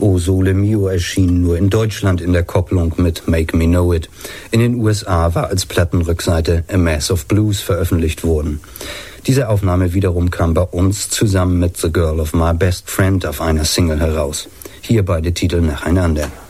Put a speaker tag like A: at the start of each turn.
A: O Sole Mio erschien nur in Deutschland in der Kopplung mit Make Me Know It. In den USA war als Plattenrückseite A Mass of Blues veröffentlicht worden. Diese Aufnahme wiederum kam bei uns zusammen mit The Girl of My Best Friend auf einer Single heraus. Hier beide Titel nacheinander.